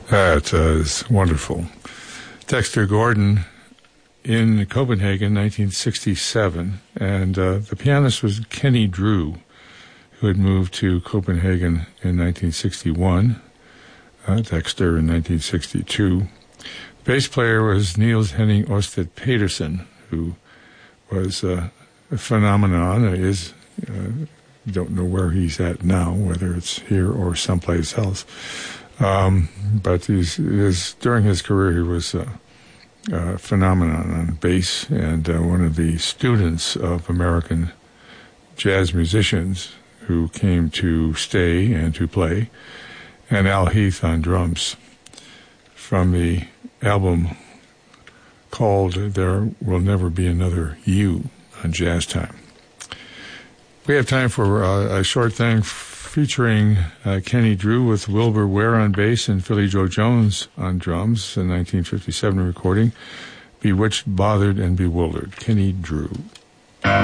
That is wonderful. Dexter Gordon in Copenhagen, 1967, and the pianist was Kenny Drew, who had moved to Copenhagen in 1961, Dexter in 1962. Bass player was Niels Henning Ørsted Pedersen, who was a phenomenon. Don't know where he's at now, whether it's here or someplace else. But during his career, he was a phenomenon on bass, and one of the students of American jazz musicians who came to stay and to play, and Al Heath on drums, from the album called There Will Never Be Another You on Jazz Time. We have time for a short thing featuring Kenny Drew with Wilbur Ware on bass and Philly Joe Jones on drums, a 1957 recording, Bewitched, Bothered, and Bewildered. Kenny Drew.